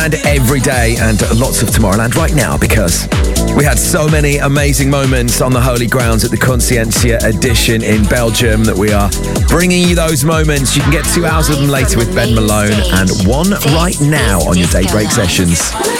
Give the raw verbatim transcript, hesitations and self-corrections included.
And every day and lots of Tomorrowland right now, because we had so many amazing moments on the holy grounds at the Conscientia edition in Belgium that we are bringing you those moments. You can get two hours of them later with Ben Malone and one right now on your Daybreak Sessions.